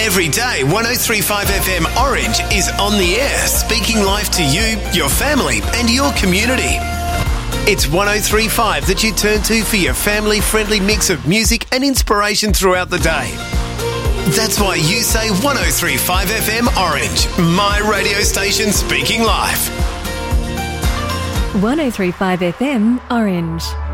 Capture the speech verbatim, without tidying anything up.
Every day, one oh three point five F M Orange is on the air, speaking life to you, your family and your community. It's one oh three point five that you turn to for your family-friendly mix of music and inspiration throughout the day. That's why you say one oh three point five F M Orange, my radio station speaking life. one oh three point five F M Orange.